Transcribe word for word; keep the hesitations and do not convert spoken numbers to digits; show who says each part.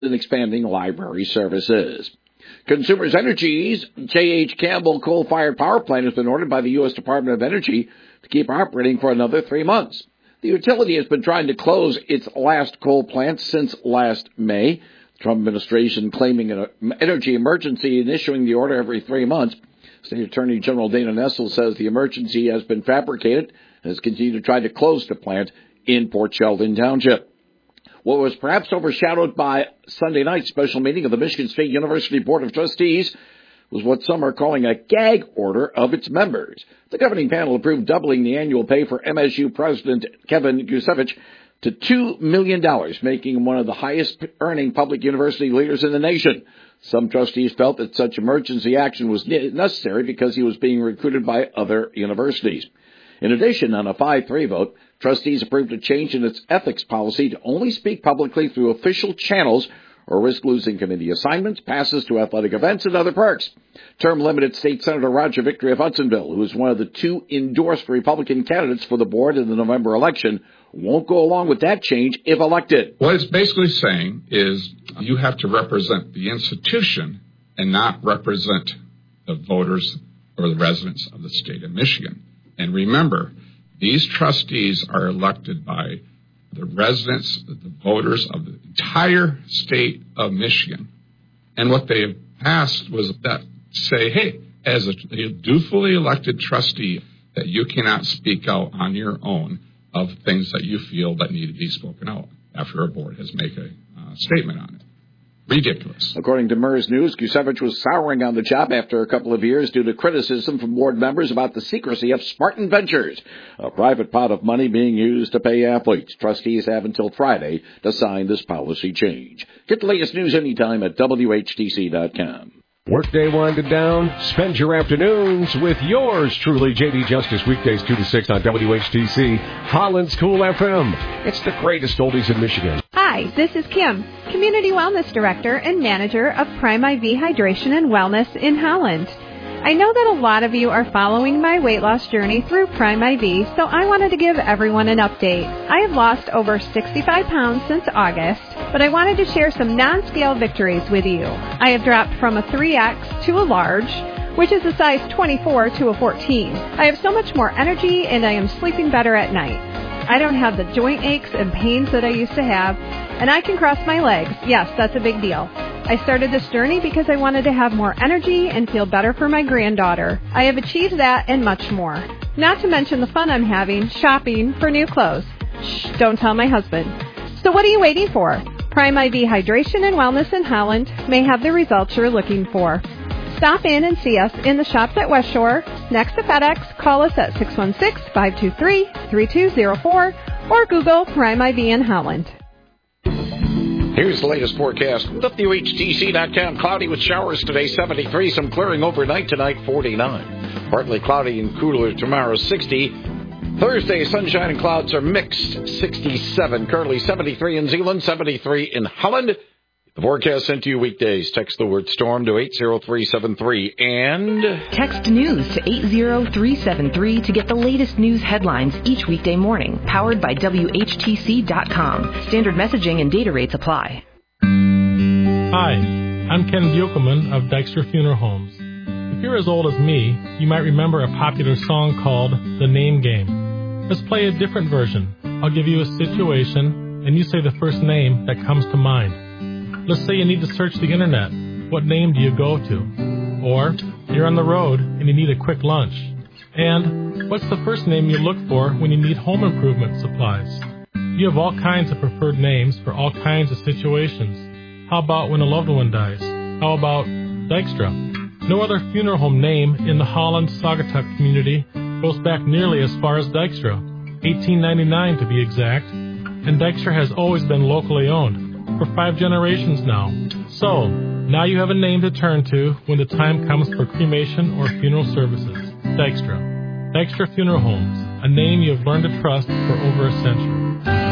Speaker 1: and expanding library services. Consumers Energy's J H. Campbell coal-fired power plant has been ordered by the U S Department of Energy to keep operating for another three months. The utility has been trying to close its last coal plant since last May. The Trump administration claiming an energy emergency and issuing the order every three months. State Attorney General Dana Nessel says the emergency has been fabricated and has continued to try to close the plant in Port Sheldon Township. What was perhaps overshadowed by Sunday night's special meeting of the Michigan State University Board of Trustees was what some are calling a gag order of its members. The governing panel approved doubling the annual pay for M S U President Kevin Gusevich to two million dollars, making him one of the highest-earning public university leaders in the nation. Some trustees felt that such emergency action was necessary because he was being recruited by other universities. In addition, on a five three vote, trustees approved a change in its ethics policy to only speak publicly through official channels or risk losing committee assignments, passes to athletic events, and other perks. Term-limited State Senator Roger Victory of Hudsonville, who is one of the two endorsed Republican candidates for the board in the November election, won't go along with that change if elected.
Speaker 2: What it's basically saying is you have to represent the institution and not represent the voters or the residents of the state of Michigan. And remember, these trustees are elected by the residents, the voters of the entire state of Michigan. And what they have passed was that say, hey, as a dutifully elected trustee, that you cannot speak out on your own of things that you feel that need to be spoken out after a board has made a uh, statement on it. Ridiculous.
Speaker 1: According to MERS News, Gusevich was souring on the job after a couple of years due to criticism from board members about the secrecy of Spartan Ventures, a private pot of money being used to pay athletes. Trustees have until Friday to sign this policy change. Get the latest news anytime at W H T C dot com.
Speaker 3: Workday winded down. Spend your afternoons with yours truly, J D Justice, weekdays two to six on W H T C, Holland's Cool F M. It's the greatest oldies in Michigan.
Speaker 4: Hi, this is Kim, Community Wellness Director and Manager of Prime I V Hydration and Wellness in Holland. I know that a lot of you are following my weight loss journey through Prime I V, so I wanted to give everyone an update. I have lost over sixty-five pounds since August, but I wanted to share some non-scale victories with you. I have dropped from a three X to a large, which is a size twenty-four to a fourteen. I have so much more energy and I am sleeping better at night. I don't have the joint aches and pains that I used to have, and I can cross my legs. Yes, that's a big deal. I started this journey because I wanted to have more energy and feel better for my granddaughter. I have achieved that and much more. Not to mention the fun I'm having shopping for new clothes. Shh, don't tell my husband. So what are you waiting for? Prime I V Hydration and Wellness in Holland may have the results you're looking for. Stop in and see us in the shops at West Shore, next to FedEx. Call us at six one six, five two three, three two zero four or Google Prime I V in Holland.
Speaker 1: Here's the latest forecast. W H T C dot com. Cloudy with showers today, seventy-three. Some clearing overnight tonight, forty-nine. Partly cloudy and cooler tomorrow, sixty. Thursday, sunshine and clouds are mixed, sixty-seven. Currently seventy-three in Zeeland, seventy-three in Holland. The forecast sent to you weekdays. Text the word storm to eight zero three seven three and
Speaker 5: text news to eight zero three seven three to get the latest news headlines each weekday morning. Powered by W H T C dot com. Standard messaging and data rates apply.
Speaker 6: Hi, I'm Ken Buchelman of Dykstra Funeral Homes. If you're as old as me, you might remember a popular song called The Name Game. Let's play a different version. I'll give you a situation, and you say the first name that comes to mind. Let's say you need to search the internet. What name do you go to? Or you're on the road and you need a quick lunch. And what's the first name you look for when you need home improvement supplies? You have all kinds of preferred names for all kinds of situations. How about when a loved one dies? How about Dykstra? No other funeral home name in the Holland-Saugatuck community goes back nearly as far as Dykstra, eighteen ninety-nine to be exact, and Dykstra has always been locally owned. For five generations now. So, now you have a name to turn to when the time comes for cremation or funeral services. Dykstra. Dykstra Funeral Homes, a name you have learned to trust for over a century.